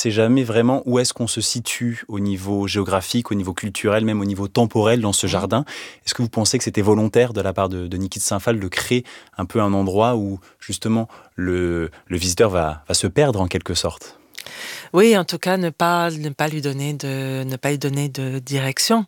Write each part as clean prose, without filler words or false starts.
sait jamais vraiment où est-ce qu'on se situe au niveau géographique, au niveau culturel, même au niveau temporel dans ce jardin. Est-ce que vous pensez que c'était volontaire de la part de Niki de Saint-Phal de créer un peu un endroit où justement le visiteur va se perdre en quelque sorte? Oui, en tout cas, ne pas lui donner de direction.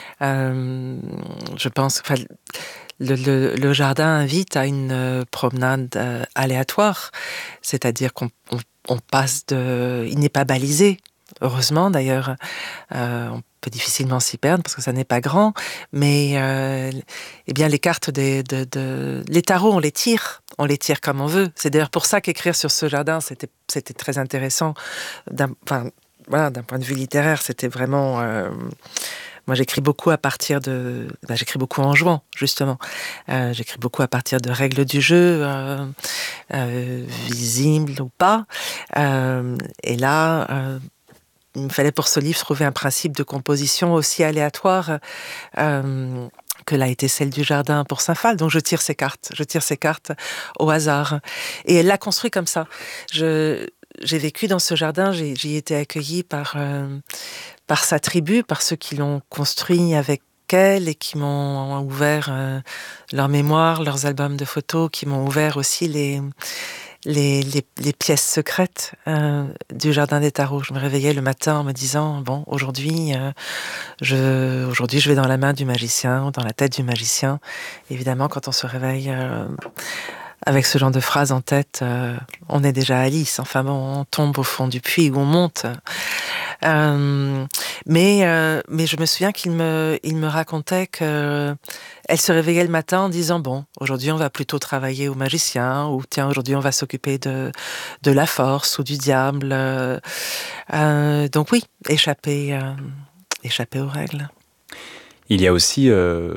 Je pense, enfin, le jardin invite à une promenade aléatoire, c'est-à-dire on passe il n'est pas balisé. Heureusement d'ailleurs, on peut difficilement s'y perdre parce que ça n'est pas grand, mais eh bien les cartes les tarots, on les tire comme on veut. C'est d'ailleurs pour ça qu'écrire sur ce jardin, c'était très intéressant. Enfin, voilà, d'un point de vue littéraire, c'était vraiment. Moi, j'écris beaucoup j'écris beaucoup en jouant, justement. J'écris beaucoup à partir de règles du jeu, visibles ou pas. Et là, il me fallait pour ce livre trouver un principe de composition aussi aléatoire que l'a été celle du jardin pour Saint-Phal. Donc je tire ces cartes au hasard. Et elle l'a construit comme ça. J'ai vécu dans ce jardin, j'y été accueillie par sa tribu, par ceux qui l'ont construit avec elle et qui m'ont ouvert leur mémoire, leurs albums de photos, qui m'ont ouvert aussi les pièces secrètes du jardin des tarots. Je me réveillais le matin en me disant bon, aujourd'hui je vais dans la main du magicien, dans la tête du magicien. Évidemment, quand on se réveille avec ce genre de phrase en tête, on est déjà Alice. Enfin bon, on tombe au fond du puits où on monte. Mais je me souviens qu'il me racontait que elle se réveillait le matin en disant bon, aujourd'hui on va plutôt travailler au magicien, ou tiens, aujourd'hui on va s'occuper de la force ou du diable. Donc oui, échapper aux règles. Il y a aussi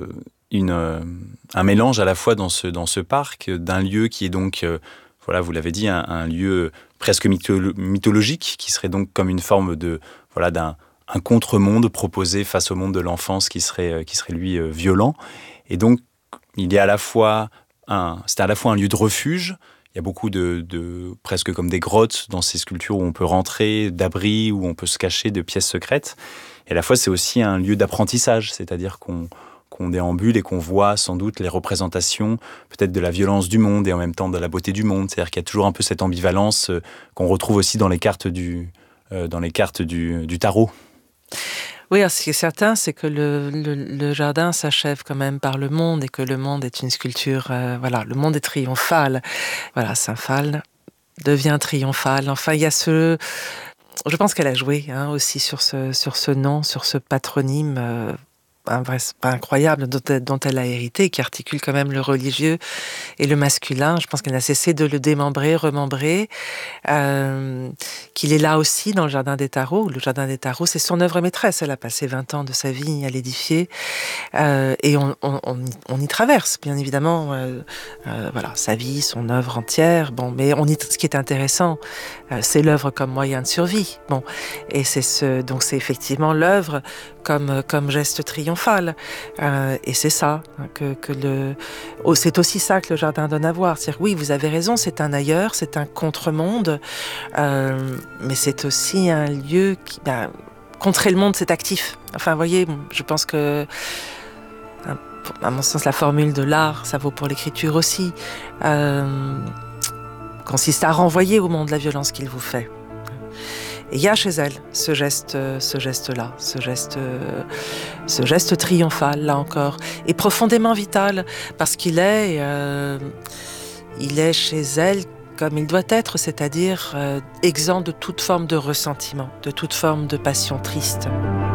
un mélange à la fois dans ce parc d'un lieu qui est donc, voilà, vous l'avez dit, un lieu presque mythologique, qui serait donc comme une forme de, voilà, un contre-monde proposé face au monde de l'enfance qui serait lui violent. Et donc, il y a c'est à la fois un lieu de refuge. Il y a beaucoup de presque comme des grottes dans ces sculptures où on peut rentrer, d'abris, où on peut se cacher, de pièces secrètes. Et à la fois, c'est aussi un lieu d'apprentissage, c'est-à-dire qu'on déambule et qu'on voit sans doute les représentations peut-être de la violence du monde et en même temps de la beauté du monde. C'est-à-dire qu'il y a toujours un peu cette ambivalence qu'on retrouve aussi dans les cartes du tarot. Oui, alors ce qui est certain, c'est que le jardin s'achève quand même par le monde et que le monde est une sculpture. Voilà, le monde est triomphal. Voilà, Saint-Phal devient triomphal. Enfin, il y a je pense qu'elle a joué aussi sur ce nom, sur ce patronyme incroyable dont elle a hérité, qui articule quand même le religieux et le masculin. Je pense qu'elle n'a cessé de le démembrer, remembrer, qu'il est là aussi dans le Jardin des Tarots. Le Jardin des Tarots, c'est son œuvre maîtresse. Elle a passé 20 ans de sa vie à l'édifier, et on y traverse, bien évidemment, voilà, sa vie, son œuvre entière. Bon, mais ce qui est intéressant, c'est l'œuvre comme moyen de survie. Bon, et donc c'est effectivement l'œuvre comme geste triomphal. Et c'est ça c'est aussi ça que le jardin donne à voir. C'est-à-dire, oui, vous avez raison, c'est un ailleurs, c'est un contre-monde, mais c'est aussi un lieu qui, contrer le monde, c'est actif. Enfin, vous voyez, je pense que, à mon sens, la formule de l'art, ça vaut pour l'écriture aussi, consiste à renvoyer au monde la violence qu'il vous fait. Et il y a chez elle ce geste-là, ce geste triomphal, là encore, et profondément vital, parce qu'il est chez elle comme il doit être, c'est-à-dire exempt de toute forme de ressentiment, de toute forme de passion triste.